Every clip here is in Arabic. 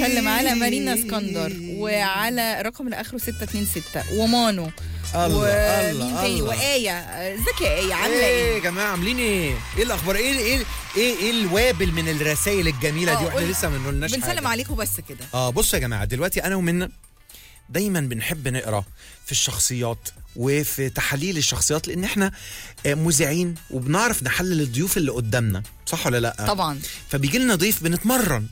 بنسلم على مارينا اسكندر وعلى رقم اللي اخره 626 ومانو ومين تاني وآية. ازيك يا آية، عاملة ايه؟ يا جماعة عاملين ايه؟ ايه الأخبار؟ ايه الوابل من الرسائل الجميلة دي واحنا لسه ما قلناش حاجة. بنسلم عليكم بس كده. بصوا يا جماعة، دلوقتي أنا ومنى دايما بنحب نقرا في الشخصيات وفي تحاليل الشخصيات، لان احنا مذيعين وبنعرف نحلل الضيوف اللي قدامنا، صح ولا لا؟ طبعا. فبيجي لنا ضيف بنتمرن،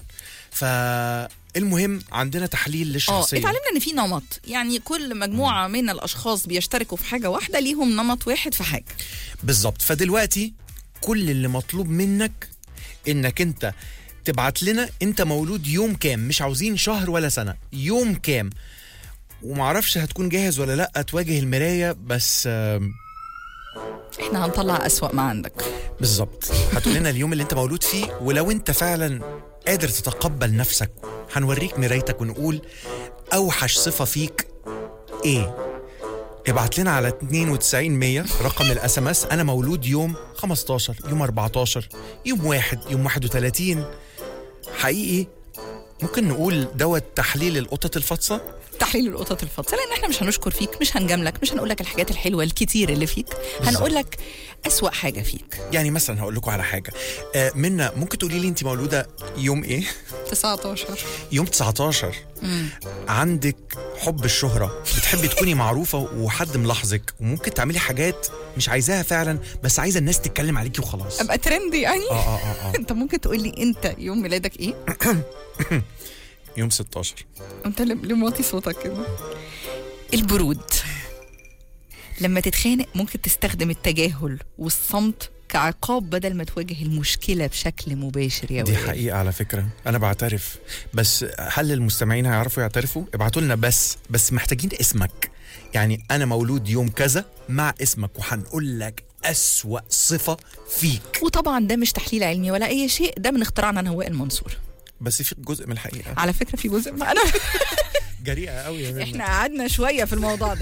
فالمهم عندنا تحليل للشخصيه. اتعلمنا ان في نمط، يعني كل مجموعه من الاشخاص بيشتركوا في حاجه واحده، ليهم نمط واحد في حاجه بالظبط. فدلوقتي كل اللي مطلوب منك انك انت تبعت لنا انت مولود يوم كام، مش عاوزين شهر ولا سنه، يوم كام. ومعرفش هتكون جاهز ولا لا تواجه المراية، بس احنا هنطلع أسوأ ما عندك. بالظبط. هتقول لنا اليوم اللي انت مولود فيه، ولو انت فعلا قادر تتقبل نفسك هنوريك مرايتك ونقول اوحش صفة فيك ايه. ابعت لنا على 9200 رقم الاس ام اس. انا مولود يوم 15، يوم 14، يوم 1، يوم 31. حقيقي ممكن نقول دوت تحليل القطط الفطسة. تحليل القطط الفطسة، لان احنا مش هنشكر فيك، مش هنجاملك، مش هنقول لك الحاجات الحلوه الكتير اللي فيك، هنقول لك اسوأ حاجه فيك. يعني مثلا هقول لكم على حاجه. منى، ممكن تقولي لي انت مولوده يوم ايه؟ 19. يوم 19. عندك حب الشهره، بتحبي تكوني معروفه وحد ملاحظك، وممكن تعملي حاجات مش عايزاها فعلا، بس عايزه الناس تتكلم عليكي وخلاص، ابقى ترندي يعني. انت ممكن تقول لي انت يوم ميلادك ايه؟ يوم 16. انت اللي موطي صوتك كده. البرود، لما تتخانق ممكن تستخدم التجاهل والصمت كعقاب بدل ما تواجه المشكلة بشكل مباشر. يا دي حقيقة على فكرة، أنا بعترف، بس هل المستمعين هيعرفوا يعترفوا؟ ابعتوا لنا بس محتاجين اسمك، يعني أنا مولود يوم كذا مع اسمك، وهنقول لك أسوأ صفة فيك. وطبعا ده مش تحليل علمي ولا أي شيء، ده من اختراعنا أنا وائل منصور، بس في جزء من الحقيقة على فكرة. في جزء أنا جريئة قوي يا منى. احنا قعدنا شوية في الموضوع ده.